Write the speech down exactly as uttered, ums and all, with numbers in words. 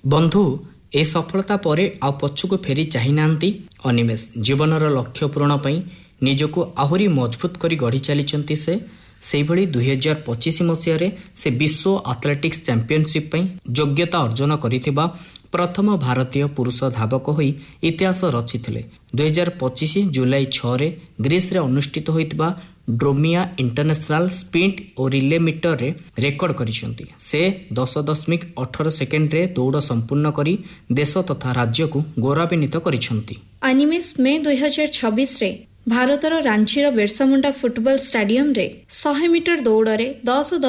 बंधु ए सफलता परे आ पछुको फेरी चाहि नांती अनिमेष जीवनर लक्ष्य पूरण पई निजको आहुरी मजबूत करी गढ़ी चली से सेभली दुई हजार पचिश मसीह से विश्व एथलेटिक्स चैंपियनशिप पई योग्यता अर्जन करिथिबा प्रथम भारतीय पुरुष धावक होई इतिहास रचिथिले। दुई हजार पचिश जुलाई छह रे ग्रीस रे अनुष्ठित होइतबा ड्रोमिया इंटरनेशनल स्प्रिंट और रिले मीटर रे रेकर्ड करिसेंती। से दस दशमिक अठारह सेकेंड रे दौड़ संपूर्ण करी देश तथा राज्य को गौरवान्वित करिसेंती। अनिमेष मे दुई हजार छब्बीस रे भारतर रांचीर बिरसा मुंडा फुटबॉल स्टेडियम रे सौ मीटर दौड़ रे दस